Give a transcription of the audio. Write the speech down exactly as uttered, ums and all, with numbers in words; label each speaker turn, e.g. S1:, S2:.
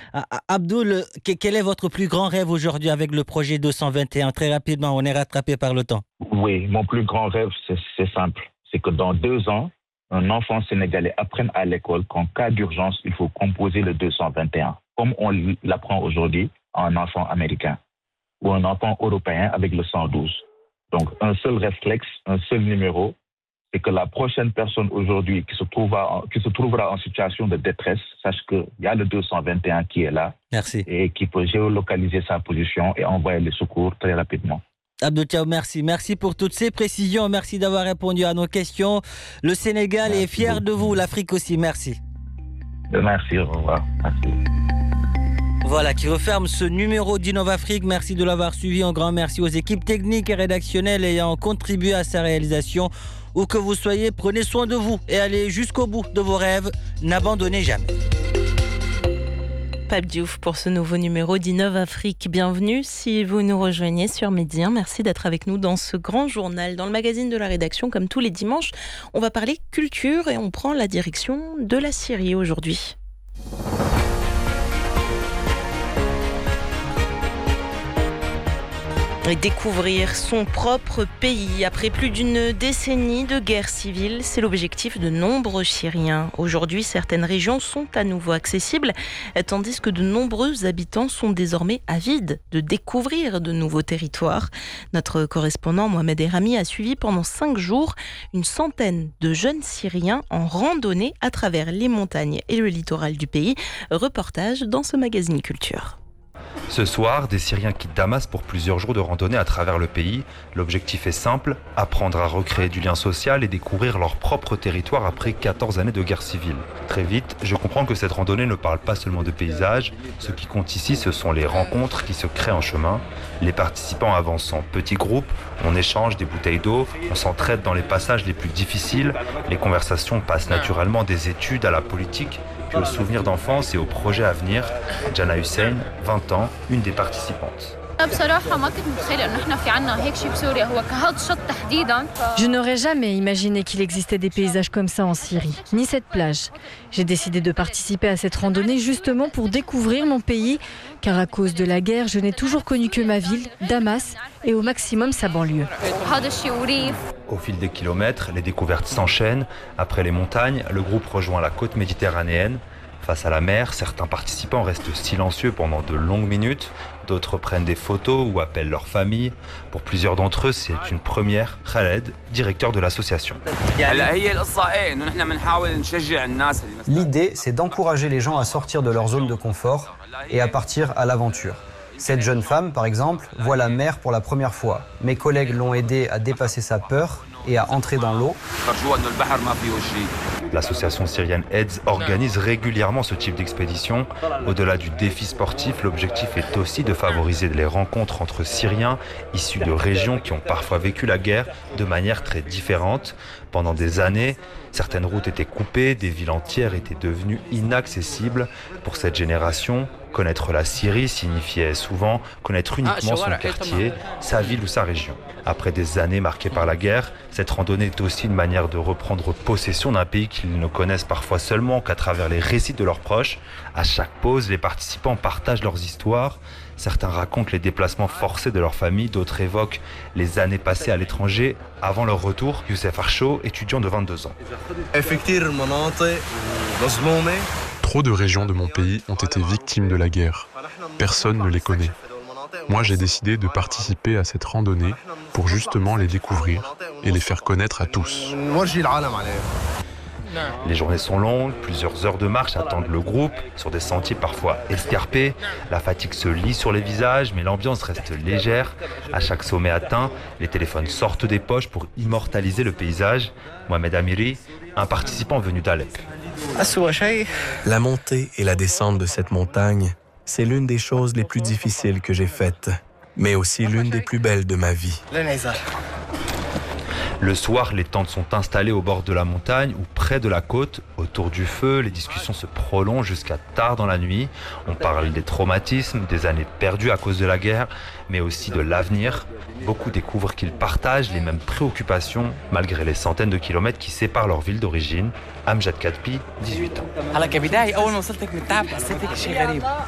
S1: Ah, ah, Abdoul, que- quel est votre plus grand rêve aujourd'hui avec le projet deux cent vingt et un? Très rapidement, on est rattrapé par le temps.
S2: Oui, mon plus grand rêve, c'est c'est simple. C'est que dans deux ans, un enfant sénégalais apprenne à l'école qu'en cas d'urgence, il faut composer le deux cent vingt et un, comme on l'apprend aujourd'hui à un enfant américain ou un enfant européen avec le cent douze. Donc, un seul réflexe, un seul numéro, c'est que la prochaine personne aujourd'hui qui se trouvera, en- qui se trouvera en situation de détresse sache qu'il y a le deux cent vingt et un qui est là
S1: Merci.
S2: et qui peut géolocaliser sa position et envoyer les secours très rapidement.
S1: Abdou Thiaw, merci. Merci pour toutes ces précisions. Merci d'avoir répondu à nos questions. Le Sénégal
S2: Merci
S1: est fier
S2: beaucoup.
S1: de vous, l'Afrique aussi. Merci.
S2: Merci, au revoir. Merci.
S1: Voilà qui referme ce numéro d'InnovAfrique. Merci de l'avoir suivi. Un grand merci aux équipes techniques et rédactionnelles ayant contribué à sa réalisation. Où que vous soyez, prenez soin de vous et allez jusqu'au bout de vos rêves. N'abandonnez jamais.
S3: Pape Diouf pour ce nouveau numéro d'InnovAfrique. Bienvenue si vous nous rejoignez sur Midi un. Merci d'être avec nous dans ce grand journal. Dans le magazine de la rédaction, comme tous les dimanches, on va parler culture et on prend la direction de la Syrie aujourd'hui. Et découvrir son propre pays après plus d'une décennie de guerre civile, c'est l'objectif de nombreux Syriens. Aujourd'hui, certaines régions sont à nouveau accessibles, tandis que de nombreux habitants sont désormais avides de découvrir de nouveaux territoires. Notre correspondant Mohamed Erami a suivi pendant cinq jours une centaine de jeunes Syriens en randonnée à travers les montagnes et le littoral du pays. Reportage dans ce magazine Culture.
S4: Ce soir, des Syriens quittent Damas pour plusieurs jours de randonnée à travers le pays. L'objectif est simple, apprendre à recréer du lien social et découvrir leur propre territoire après quatorze années de guerre civile. Très vite, je comprends que cette randonnée ne parle pas seulement de paysages. Ce qui compte ici, ce sont les rencontres qui se créent en chemin. Les participants avancent en petits groupes, on échange des bouteilles d'eau, on s'entraide dans les passages les plus difficiles. Les conversations passent naturellement des études à la politique, puis aux souvenirs d'enfance et aux projets à venir. Jana Hussein, vingt ans, une des participantes.
S5: Je n'aurais jamais imaginé qu'il existait des paysages comme ça en Syrie, ni cette plage. J'ai décidé de participer à cette randonnée justement pour découvrir mon pays, car à cause de la guerre, je n'ai toujours connu que ma ville, Damas, et au maximum sa banlieue.
S4: Au fil des kilomètres, les découvertes s'enchaînent. Après les montagnes, le groupe rejoint la côte méditerranéenne. Face à la mer, certains participants restent silencieux pendant de longues minutes, d'autres prennent des photos ou appellent leur famille. Pour plusieurs d'entre eux, c'est une première. Khaled, directeur de l'association.
S6: L'idée, c'est d'encourager les gens à sortir de leur zone de confort et à partir à l'aventure. Cette jeune femme, par exemple, voit la mer pour la première fois. Mes collègues l'ont aidée à dépasser sa peur et à entrer dans l'eau.
S4: L'association syrienne AIDS organise régulièrement ce type d'expédition. Au-delà du défi sportif, l'objectif est aussi de favoriser les rencontres entre Syriens issus de régions qui ont parfois vécu la guerre de manière très différente. Pendant des années, certaines routes étaient coupées, des villes entières étaient devenues inaccessibles. Pour cette génération, connaître la Syrie signifiait souvent connaître uniquement son quartier, sa ville ou sa région. Après des années marquées par la guerre, cette randonnée est aussi une manière de reprendre possession d'un pays qu'ils ne connaissent parfois seulement qu'à travers les récits de leurs proches. À chaque pause, les participants partagent leurs histoires. Certains racontent les déplacements forcés de leur famille, d'autres évoquent les années passées à l'étranger avant leur retour. Youssef Archo, étudiant de vingt-deux ans.
S7: Trop de régions de mon pays ont été victimes de la guerre. Personne ne les connaît. Moi, j'ai décidé de participer à cette randonnée pour justement les découvrir et les faire connaître à tous.
S4: Les journées sont longues, plusieurs heures de marche attendent le groupe, sur des sentiers parfois escarpés. La fatigue se lit sur les visages, mais l'ambiance reste légère. À chaque sommet atteint, les téléphones sortent des poches pour immortaliser le paysage. Mohamed Amiri, un participant venu d'Alep.
S8: La montée et la descente de cette montagne, c'est l'une des choses les plus difficiles que j'ai faites, mais aussi l'une des plus belles de ma vie.
S4: Le soir, les tentes sont installées au bord de la montagne ou près de la côte. Autour du feu, les discussions se prolongent jusqu'à tard dans la nuit. On parle des traumatismes, des années perdues à cause de la guerre, mais aussi de l'avenir. Beaucoup découvrent qu'ils partagent les mêmes préoccupations, malgré les centaines de kilomètres qui séparent leur ville d'origine. Amjad Kadpi, dix-huit ans.